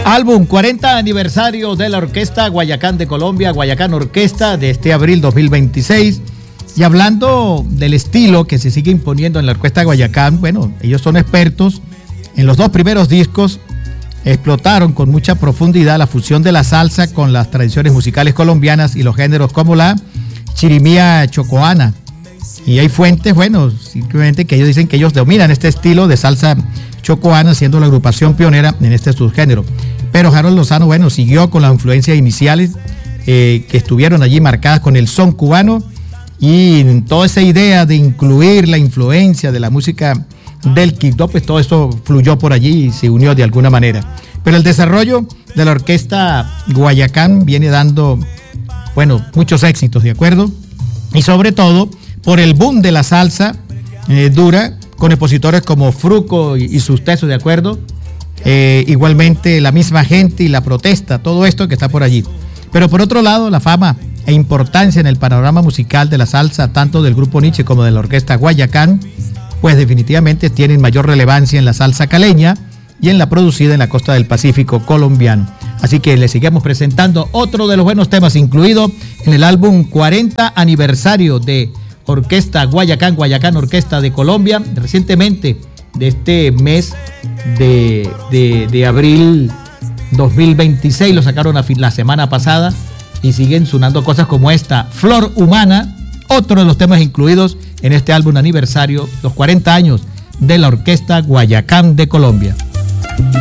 Álbum 40 aniversario de la Orquesta Guayacán de Colombia, Guayacán Orquesta, de este abril 2026. Y hablando del estilo que se sigue imponiendo en la Orquesta Guayacán, bueno, ellos son expertos. En los dos primeros discos explotaron con mucha profundidad la fusión de la salsa con las tradiciones musicales colombianas y los géneros como la chirimía chocoana. Y hay fuentes, bueno, simplemente que ellos dicen que ellos dominan este estilo de salsa chocoana, siendo la agrupación pionera en este subgénero. Pero Harold Lozano, bueno, siguió con las influencias iniciales que estuvieron allí marcadas con el son cubano y toda esa idea de incluir la influencia de la música del kick-dop, pues todo eso fluyó por allí y se unió de alguna manera. Pero el desarrollo de la Orquesta Guayacán viene dando, bueno, muchos éxitos, ¿de acuerdo? Y sobre todo por el boom de la salsa dura, con expositores como Fruco y sus tesos, ¿de acuerdo? Igualmente la misma gente y la protesta, todo esto que está por allí. Pero por otro lado, la fama e importancia en el panorama musical de la salsa, tanto del Grupo Nietzsche como de la Orquesta Guayacán, pues definitivamente tienen mayor relevancia en la salsa caleña y en la producida en la costa del Pacífico colombiano. Así que les seguimos presentando otro de los buenos temas incluido en el álbum 40 aniversario de Orquesta Guayacán, Guayacán Orquesta de Colombia, recientemente de este mes de abril 2026, lo sacaron la semana pasada y siguen sonando cosas como esta, Flor Humana, otro de los temas incluidos en este álbum aniversario, los 40 años de la Orquesta Guayacán de Colombia.